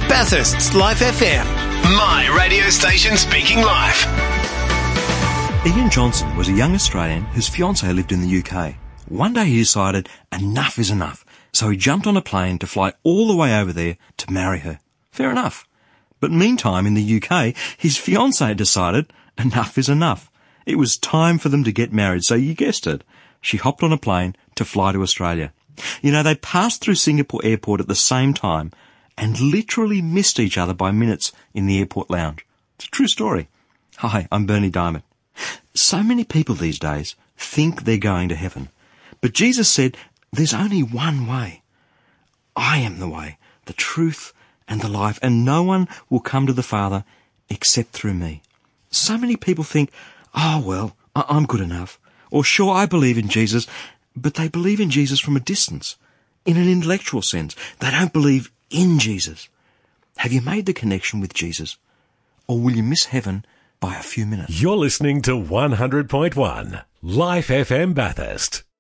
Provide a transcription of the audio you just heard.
Bathurst's Life FM. My radio station speaking life. Ian Johnson was a young Australian whose fiancée lived in the UK. One day he decided enough is enough, so he jumped on a plane to fly all the way over there to marry her. Fair enough. But meantime, in the UK, his fiancée decided enough is enough. It was time for them to get married, so you guessed it. She hopped on a plane to fly to Australia. You know, they passed through Singapore airport at the same time and literally missed each other by minutes in the airport lounge. It's a true story. Hi, I'm Bernie Diamond. So many people these days think they're going to heaven. But Jesus said, there's only one way. I am the way, the truth, and the life, and no one will come to the Father except through me. So many people think, oh, well, I'm good enough. Or sure, I believe in Jesus, but they believe in Jesus from a distance, in an intellectual sense. They don't believe in Jesus. Have you made the connection with Jesus? Or will you miss heaven by a few minutes? You're listening to 100.1 Life FM Bathurst.